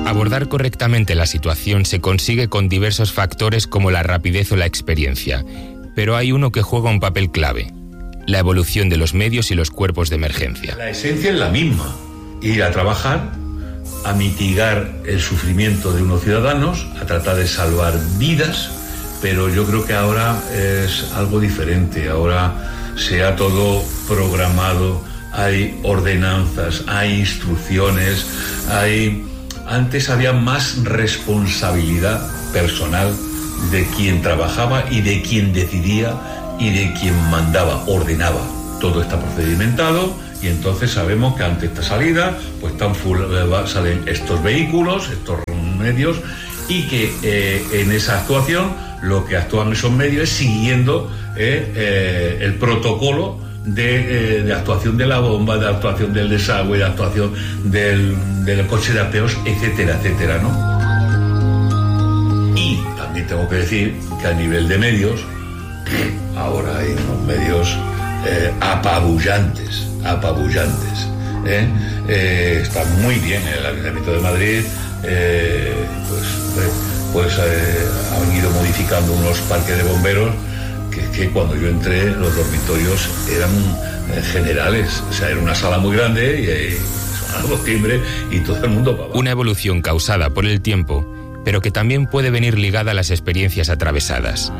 Abordar correctamente la situación se consigue con diversos factores como la rapidez o la experiencia, pero hay uno que juega un papel clave: la evolución de los medios y los cuerpos de emergencia. La esencia es la misma: ir a trabajar, a mitigar el sufrimiento de unos ciudadanos, a tratar de salvar vidas, pero yo creo que ahora es algo diferente. Ahora se ha todo programado, hay ordenanzas, hay instrucciones, Antes había más responsabilidad personal de quien trabajaba y de quien decidía y de quien mandaba, ordenaba. Todo está procedimentado y entonces sabemos que ante esta salida pues salen estos vehículos, estos medios, y que en esa actuación lo que actúan esos medios es siguiendo el protocolo de actuación de la bomba, de actuación del desagüe, de actuación del coche de apeos, etcétera, etcétera, ¿no? Y también tengo que decir que a nivel de medios, ahora hay unos medios apabullantes. Está muy bien el Ayuntamiento de Madrid, han ido modificando unos parques de bomberos que cuando yo entré los dormitorios eran generales, o sea, era una sala muy grande y sonaban los timbres y todo el mundo para abajo. Una evolución causada por el tiempo, pero que también puede venir ligada a las experiencias atravesadas.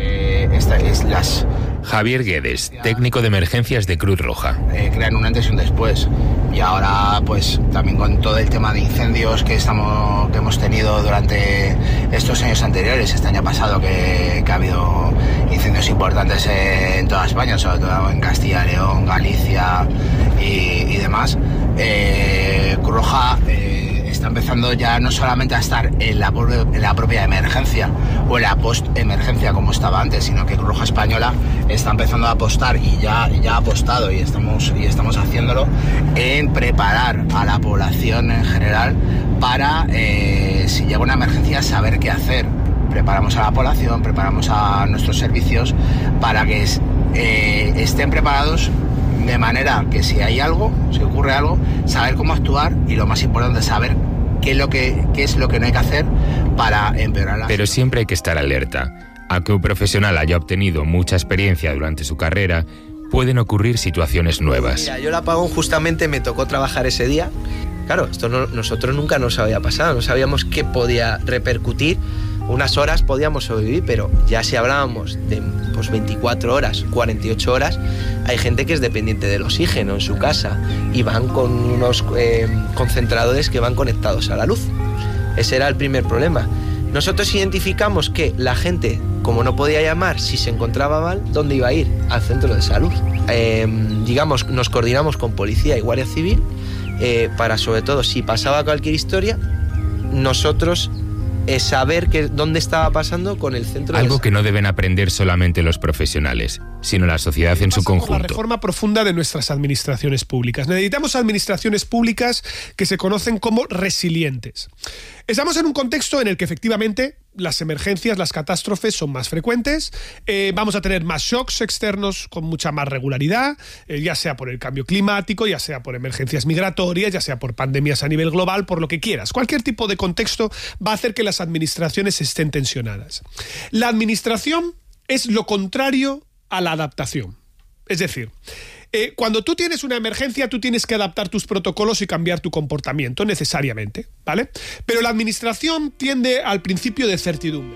Javier Guedes, técnico de emergencias de Cruz Roja. Crean un antes y un después. Y ahora, pues, también con todo el tema de incendios que hemos tenido durante estos años anteriores, este año pasado que ha habido incendios importantes en toda España, sobre todo en Castilla y León, Galicia y demás, Cruz Roja está empezando ya no solamente a estar en la propia emergencia o en la post-emergencia como estaba antes, sino que Cruz Roja Española está empezando a apostar y ya ha apostado y estamos haciéndolo en preparar a la población en general para, si llega una emergencia, saber qué hacer. Preparamos a la población, preparamos a nuestros servicios para que estén preparados de manera que si hay algo, si ocurre algo, saber cómo actuar y lo más importante, saber qué es lo que no hay que hacer para empeorar la Pero siempre hay que estar alerta. Aunque un profesional haya obtenido mucha experiencia durante su carrera, pueden ocurrir situaciones nuevas. Mira, yo el apagón justamente me tocó trabajar ese día. Claro, esto nosotros nunca nos había pasado, no sabíamos qué podía repercutir. Unas horas podíamos sobrevivir, pero ya si hablábamos de 24 horas, 48 horas, hay gente que es dependiente del oxígeno en su casa y van con unos concentradores que van conectados a la luz. Ese era el primer problema. Nosotros identificamos que la gente, como no podía llamar si se encontraba mal, ¿dónde iba a ir? Al centro de salud. Nos coordinamos con policía y guardia civil para, sobre todo, si pasaba cualquier historia, nosotros saber dónde estaba pasando con el centro. Algo que no deben aprender solamente los profesionales, sino la sociedad en su conjunto. La reforma profunda de nuestras administraciones públicas. Necesitamos administraciones públicas que se conocen como resilientes. Estamos en un contexto en el que efectivamente las emergencias, las catástrofes son más frecuentes, vamos a tener más shocks externos con mucha más regularidad, ya sea por el cambio climático, ya sea por emergencias migratorias, ya sea por pandemias a nivel global, por lo que quieras. Cualquier tipo de contexto va a hacer que las administraciones estén tensionadas. La administración es lo contrario a la adaptación. Es decir, cuando tú tienes una emergencia, tú tienes que adaptar tus protocolos y cambiar tu comportamiento necesariamente, ¿vale? Pero la administración tiende al principio de certidumbre.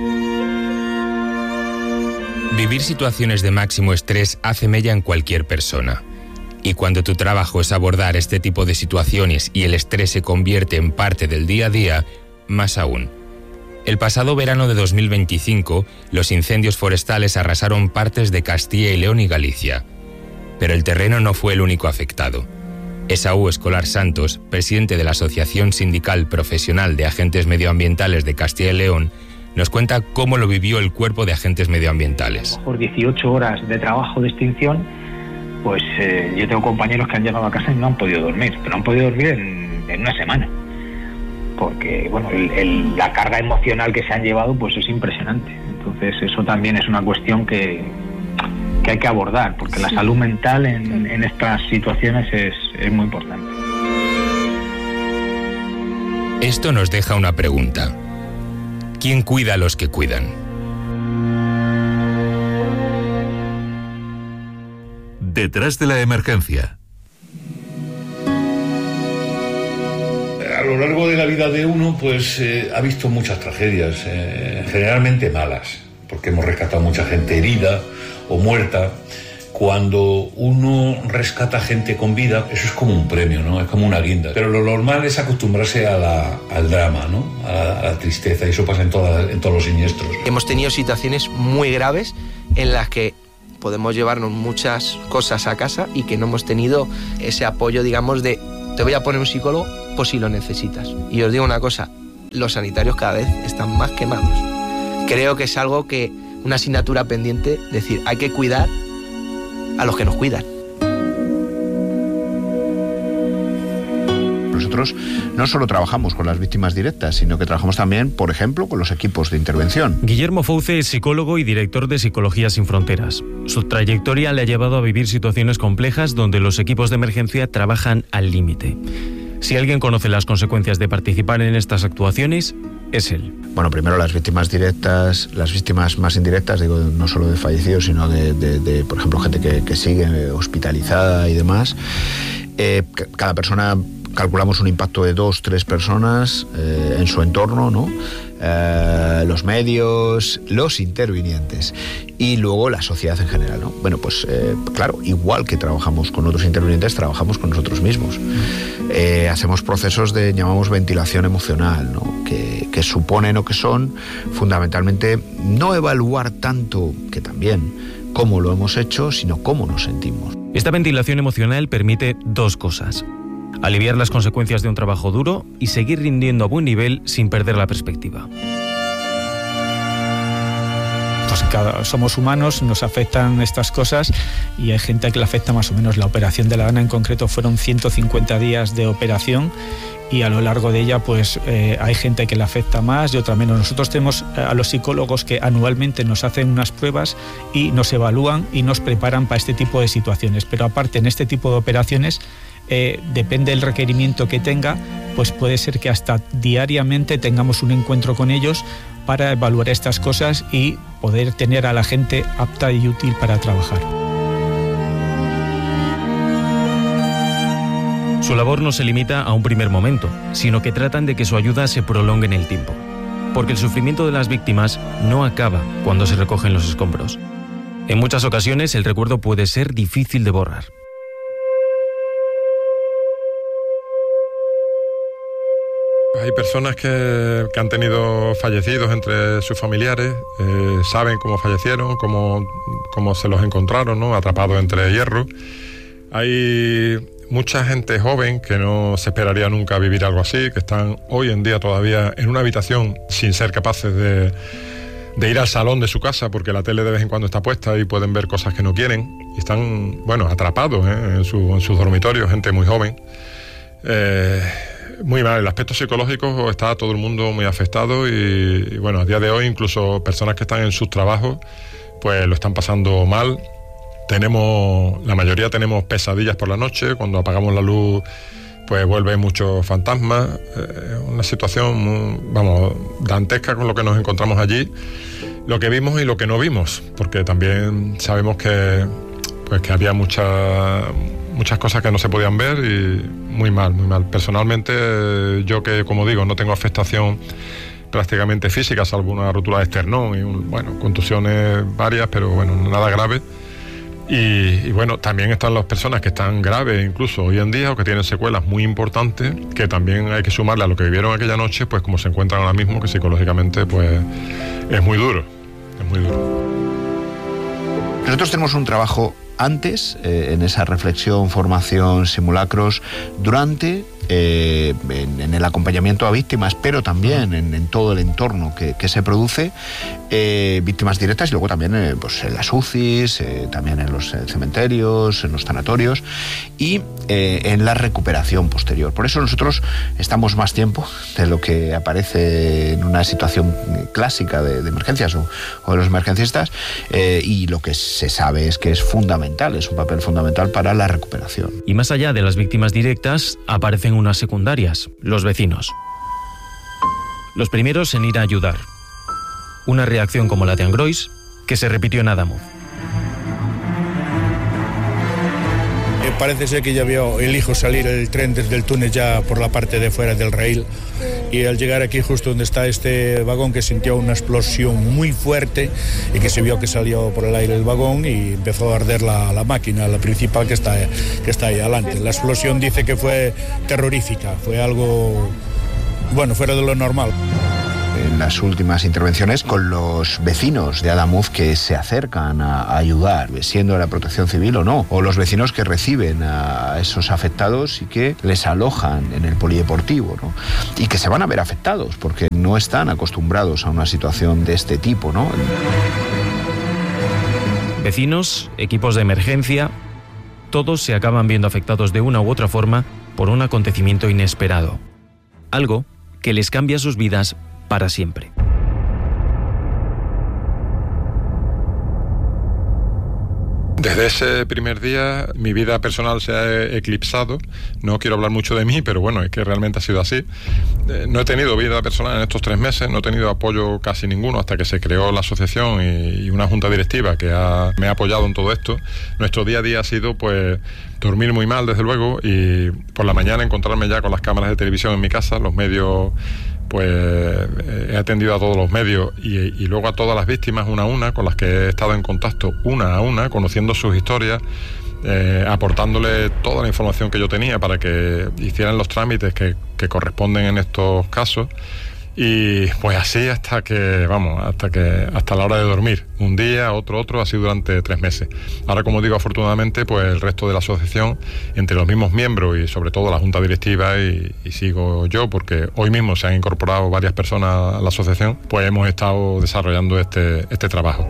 Vivir situaciones de máximo estrés hace mella en cualquier persona. Y cuando tu trabajo es abordar este tipo de situaciones y el estrés se convierte en parte del día a día, más aún. El pasado verano de 2025, los incendios forestales arrasaron partes de Castilla y León y Galicia. Pero el terreno no fue el único afectado. Esaú Escolar Santos, presidente de la Asociación Sindical Profesional de Agentes Medioambientales de Castilla y León, nos cuenta cómo lo vivió el cuerpo de agentes medioambientales. Por 18 horas de trabajo de extinción, pues yo tengo compañeros que han llegado a casa y no han podido dormir, pero han podido dormir en una semana. Porque bueno, la carga emocional que se han llevado pues es impresionante. Entonces eso también es una cuestión que hay que abordar, porque la salud mental en estas situaciones es muy importante. Esto nos deja una pregunta. ¿Quién cuida a los que cuidan? Detrás de la emergencia. A lo largo de la vida de uno, pues ha visto muchas tragedias, generalmente malas, porque hemos rescatado mucha gente herida o muerta. Cuando uno rescata gente con vida, eso es como un premio, ¿no? Es como una guinda. Pero lo normal es acostumbrarse al drama, ¿no? A la tristeza, y eso pasa en todos los siniestros. Hemos tenido situaciones muy graves en las que podemos llevarnos muchas cosas a casa y que no hemos tenido ese apoyo, digamos, de te voy a poner un psicólogo por si lo necesitas. Y os digo una cosa, los sanitarios cada vez están más quemados. Creo que es algo que, una asignatura pendiente, decir, hay que cuidar a los que nos cuidan. Nosotros no solo trabajamos con las víctimas directas, sino que trabajamos también, por ejemplo, con los equipos de intervención. Guillermo Fouce es psicólogo y director de Psicología Sin Fronteras. Su trayectoria le ha llevado a vivir situaciones complejas donde los equipos de emergencia trabajan al límite. Si alguien conoce las consecuencias de participar en estas actuaciones, es él. Bueno, primero las víctimas directas, las víctimas más indirectas, digo, no solo de fallecidos, sino de por ejemplo, gente que sigue hospitalizada y demás. Cada persona, calculamos un impacto de 2-3 personas en su entorno, ¿no? Los medios, los intervinientes y luego la sociedad en general, ¿no? Bueno, pues claro, igual que trabajamos con otros intervinientes, trabajamos con nosotros mismos. Hacemos procesos llamamos ventilación emocional, ¿no? Que suponen o que son fundamentalmente no evaluar tanto, que también, cómo lo hemos hecho, sino cómo nos sentimos. Esta ventilación emocional permite dos cosas: aliviar las consecuencias de un trabajo duro y seguir rindiendo a buen nivel sin perder la perspectiva. Pues somos humanos, nos afectan estas cosas y hay gente a que le afecta más o menos. La operación de la Dana en concreto fueron 150 días de operación y a lo largo de ella pues hay gente que le afecta más y otra menos. Nosotros tenemos a los psicólogos que anualmente nos hacen unas pruebas y nos evalúan y nos preparan para este tipo de situaciones, pero aparte en este tipo de operaciones depende del requerimiento que tenga, pues puede ser que hasta diariamente tengamos un encuentro con ellos para evaluar estas cosas y poder tener a la gente apta y útil para trabajar. Su labor no se limita a un primer momento, sino que tratan de que su ayuda se prolongue en el tiempo. Porque el sufrimiento de las víctimas no acaba cuando se recogen los escombros. En muchas ocasiones el recuerdo puede ser difícil de borrar. Hay personas que han tenido fallecidos entre sus familiares, saben cómo fallecieron, cómo se los encontraron, ¿no? Atrapados entre hierro. Hay mucha gente joven que no se esperaría nunca vivir algo así, que están hoy en día todavía en una habitación sin ser capaces de ir al salón de su casa, porque la tele de vez en cuando está puesta y pueden ver cosas que no quieren. Y están, bueno, atrapados en sus dormitorios, gente muy joven. Muy mal, el aspecto psicológico está todo el mundo muy afectado y bueno, a día de hoy incluso personas que están en sus trabajos pues lo están pasando mal. La mayoría tenemos pesadillas por la noche, cuando apagamos la luz pues vuelven muchos fantasmas, una situación muy, dantesca con lo que nos encontramos allí, lo que vimos y lo que no vimos, porque también sabemos que había muchas cosas que no se podían ver y muy mal. Personalmente, yo que, como digo, no tengo afectación prácticamente física, salvo una rotura de esternón y contusiones varias, pero bueno, nada grave. Y bueno, también están las personas que están graves incluso hoy en día o que tienen secuelas muy importantes, que también hay que sumarle a lo que vivieron aquella noche, pues como se encuentran ahora mismo, que psicológicamente pues es muy duro. Nosotros tenemos un trabajo antes, en esa reflexión, formación, simulacros, durante, en el acompañamiento a víctimas, pero también en todo el entorno que se produce, víctimas directas y luego también pues en las UCIs, también en los cementerios, en los sanatorios y en la recuperación posterior. Por eso nosotros estamos más tiempo de lo que aparece en una situación clásica de emergencias o de los emergencistas, y lo que se sabe es que es fundamental, es un papel fundamental para la recuperación. Y más allá de las víctimas directas, aparecen unas secundarias, los vecinos. Los primeros en ir a ayudar. Una reacción como la de Angrois, que se repitió en Adamuz. Parece ser que ya vio el hijo salir el tren desde el túnel ya por la parte de fuera del rail, y al llegar aquí justo donde está este vagón, que sintió una explosión muy fuerte y que se vio que salió por el aire el vagón y empezó a arder la máquina, la principal que está ahí adelante. La explosión dice que fue terrorífica, fue algo, bueno, fuera de lo normal. En las últimas intervenciones con los vecinos de Adamuz que se acercan a ayudar, siendo la protección civil o no, o los vecinos que reciben a esos afectados y que les alojan en el polideportivo, ¿no? Y que se van a ver afectados porque no están acostumbrados a una situación de este tipo, ¿no? Vecinos, equipos de emergencia, todos se acaban viendo afectados de una u otra forma por un acontecimiento inesperado. Algo que les cambia sus vidas para siempre. Desde ese primer día mi vida personal se ha eclipsado. No quiero hablar mucho de mí, pero bueno, es que realmente ha sido así. No he tenido vida personal en estos 3 meses, no he tenido apoyo casi ninguno hasta que se creó la asociación y una junta directiva que me ha apoyado en todo esto. Nuestro día a día ha sido pues dormir muy mal, desde luego, y por la mañana encontrarme ya con las cámaras de televisión en mi casa, los medios. Pues he atendido a todos los medios y luego a todas las víctimas una a una, con las que he estado en contacto una a una, conociendo sus historias, aportándole toda la información que yo tenía para que hicieran los trámites que corresponden en estos casos. Y pues así hasta la hora de dormir. Un día, otro, así durante 3 meses. Ahora, como digo, afortunadamente, pues el resto de la asociación, entre los mismos miembros y sobre todo la junta directiva y sigo yo, porque hoy mismo se han incorporado varias personas a la asociación, pues hemos estado desarrollando este trabajo.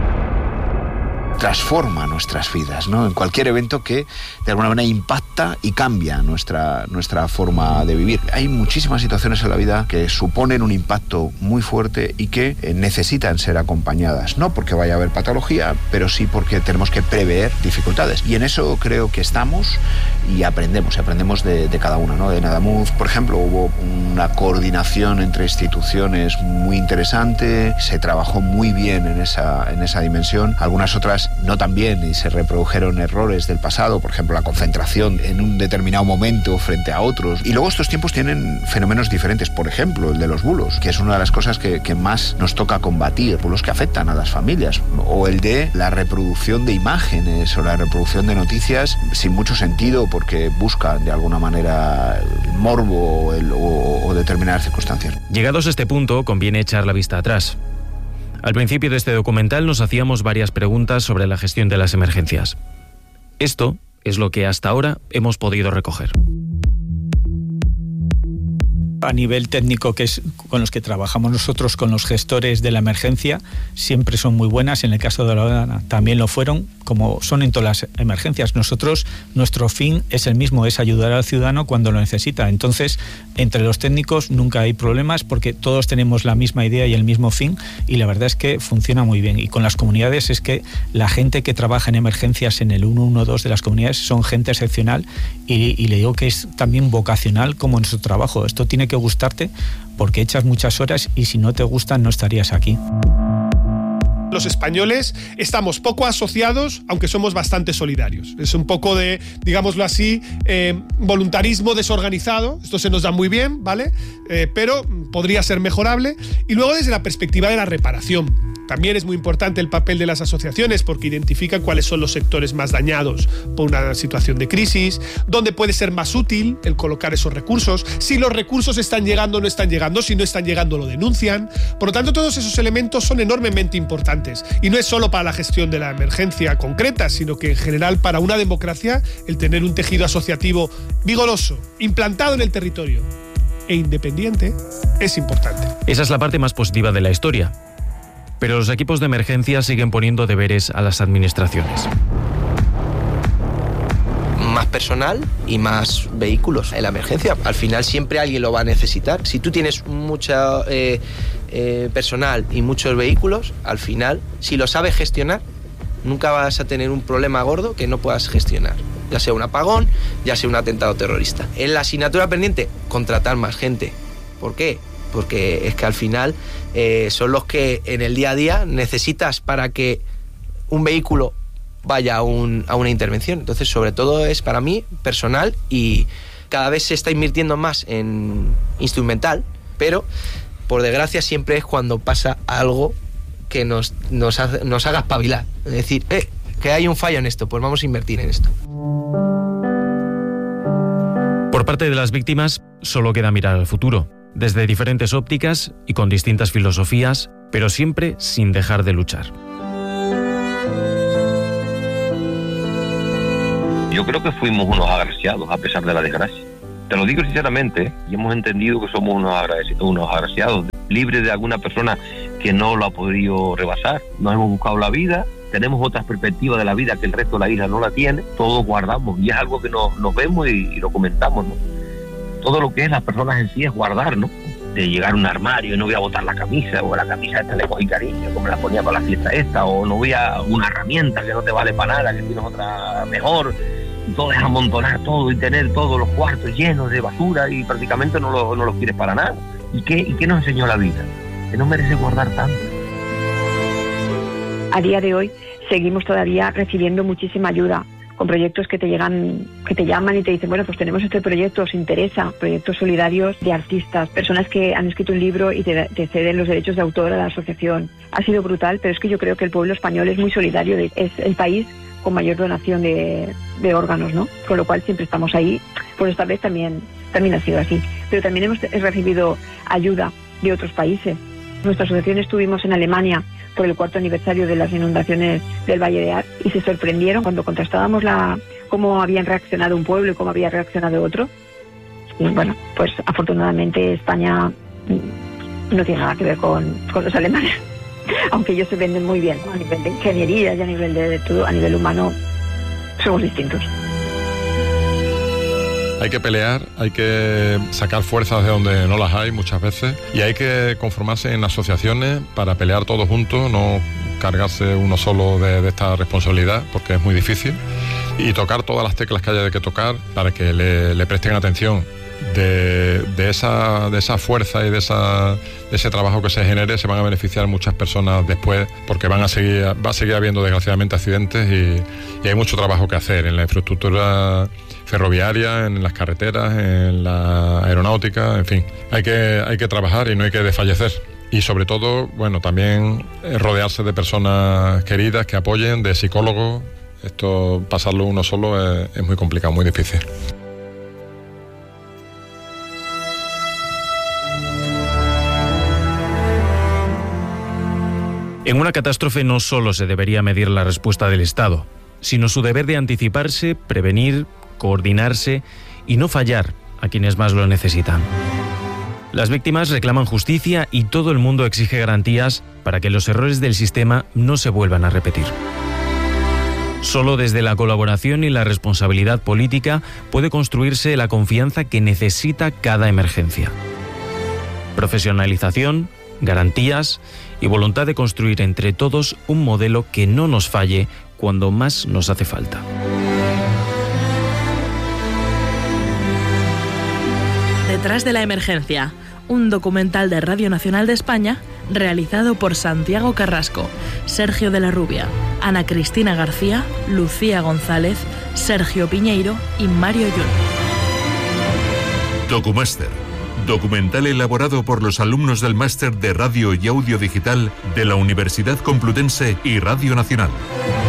Transforma nuestras vidas, ¿no? En cualquier evento que de alguna manera impacta y cambia nuestra forma de vivir. Hay muchísimas situaciones en la vida que suponen un impacto muy fuerte y que necesitan ser acompañadas, no porque vaya a haber patología, pero sí porque tenemos que prever dificultades. Y en eso creo que estamos y aprendemos de cada una, ¿no? En Adamuz, por ejemplo, hubo una coordinación entre instituciones muy interesante, se trabajó muy bien en esa dimensión. Algunas otras no tan bien y se reprodujeron errores del pasado, por ejemplo la concentración en un determinado momento frente a otros. Y luego estos tiempos tienen fenómenos diferentes, por ejemplo el de los bulos, que es una de las cosas que más nos toca combatir, bulos que afectan a las familias, o el de la reproducción de imágenes o la reproducción de noticias sin mucho sentido porque buscan de alguna manera el morbo o determinadas circunstancias. Llegados a este punto, conviene echar la vista atrás. Al principio de este documental nos hacíamos varias preguntas sobre la gestión de las emergencias. Esto es lo que hasta ahora hemos podido recoger. A nivel técnico, que es con los que trabajamos nosotros, con los gestores de la emergencia, siempre son muy buenas. En el caso de la Dana también lo fueron, como son en todas las emergencias. Nuestro fin es el mismo, es ayudar al ciudadano cuando lo necesita. Entonces, entre los técnicos nunca hay problemas porque todos tenemos la misma idea y el mismo fin, y la verdad es que funciona muy bien. Y con las comunidades es que la gente que trabaja en emergencias en el 112 de las comunidades son gente excepcional y le digo que es también vocacional como nuestro trabajo. Esto tiene que gustarte porque echas muchas horas y si no te gustan no estarías aquí. Los españoles estamos poco asociados, aunque somos bastante solidarios. Es un poco de, digámoslo así, voluntarismo desorganizado. Esto se nos da muy bien, ¿vale? Pero podría ser mejorable. Y luego desde la perspectiva de la reparación. También es muy importante el papel de las asociaciones porque identifican cuáles son los sectores más dañados por una situación de crisis, dónde puede ser más útil el colocar esos recursos, si los recursos están llegando o no están llegando, si no están llegando lo denuncian. Por lo tanto, todos esos elementos son enormemente importantes y no es solo para la gestión de la emergencia concreta, sino que en general para una democracia el tener un tejido asociativo vigoroso, implantado en el territorio e independiente es importante. Esa es la parte más positiva de la historia. Pero los equipos de emergencia siguen poniendo deberes a las administraciones. Más personal y más vehículos en la emergencia. Al final siempre alguien lo va a necesitar. Si tú tienes mucho personal y muchos vehículos, al final, si lo sabes gestionar, nunca vas a tener un problema gordo que no puedas gestionar. Ya sea un apagón, ya sea un atentado terrorista. En la asignatura pendiente, contratar más gente. ¿Por qué? porque es que al final son los que en el día a día necesitas para que un vehículo vaya a una intervención. Entonces, sobre todo es para mí personal, y cada vez se está invirtiendo más en instrumental, pero por desgracia siempre es cuando pasa algo que nos haga espabilar. Es decir, que hay un fallo en esto, pues vamos a invertir en esto. Por parte de las víctimas, solo queda mirar al futuro, desde diferentes ópticas y con distintas filosofías, pero siempre sin dejar de luchar. Yo creo que fuimos unos agraciados a pesar de la desgracia. Te lo digo sinceramente, y hemos entendido que somos unos agraciados, libres de alguna persona que no lo ha podido rebasar. Nos hemos buscado la vida, tenemos otras perspectivas de la vida que el resto de la isla no la tiene, todos guardamos, y es algo que nos vemos y lo comentamos, ¿no? Todo lo que es las personas en sí es guardar, ¿no? De llegar a un armario y no voy a botar la camisa, o la camisa esta le cogí cariño, como la ponía para la fiesta esta, o no voy a una herramienta que no te vale para nada, que tienes otra mejor. Todo es amontonar todo y tener todos los cuartos llenos de basura y prácticamente no los quieres para nada. ¿Y qué nos enseñó la vida? Que no merece guardar tanto. A día de hoy seguimos todavía recibiendo muchísima ayuda con proyectos que te llaman y te dicen, bueno, pues tenemos este proyecto, os interesa, proyectos solidarios de artistas, personas que han escrito un libro y te ceden los derechos de autor a la asociación. Ha sido brutal, pero es que yo creo que el pueblo español es muy solidario, es el país con mayor donación de órganos, ¿no? Con lo cual siempre estamos ahí. Pues esta vez también ha sido así. Pero también hemos recibido ayuda de otros países. Nuestra asociación estuvimos en Alemania por el 4º aniversario de las inundaciones del Valle de Ar, y se sorprendieron cuando contrastábamos cómo habían reaccionado un pueblo y cómo había reaccionado otro. Y bueno, pues afortunadamente España no tiene nada que ver con los alemanes. Aunque ellos se venden muy bien, ¿no? A nivel de ingeniería y a nivel de todo, a nivel humano somos distintos. Hay que pelear, hay que sacar fuerzas de donde no las hay muchas veces, y hay que conformarse en asociaciones para pelear todos juntos, no cargarse uno solo de esta responsabilidad, porque es muy difícil, y tocar todas las teclas que haya que tocar para que le presten atención. De esa fuerza y de ese trabajo que se genere, se van a beneficiar muchas personas después, porque va a seguir habiendo desgraciadamente accidentes, y hay mucho trabajo que hacer en la infraestructura ferroviaria, en las carreteras, en la aeronáutica, en fin, hay que trabajar y no hay que desfallecer. Y sobre todo, bueno, también rodearse de personas queridas que apoyen, de psicólogos. Esto, pasarlo uno solo es muy complicado, muy difícil. En una catástrofe no solo se debería medir la respuesta del Estado, sino su deber de anticiparse, prevenir, coordinarse y no fallar a quienes más lo necesitan. Las víctimas reclaman justicia y todo el mundo exige garantías para que los errores del sistema no se vuelvan a repetir. Solo desde la colaboración y la responsabilidad política puede construirse la confianza que necesita cada emergencia. Profesionalización, garantías y voluntad de construir entre todos un modelo que no nos falle cuando más nos hace falta. Detrás de la emergencia, un documental de Radio Nacional de España realizado por Santiago Carrasco, Sergio de la Rubia, Ana Cristina García, Lucía González, Sergio Piñeiro y Mario Yun. Documaster. Documental elaborado por los alumnos del Máster de Radio y Audio Digital de la Universidad Complutense y Radio Nacional.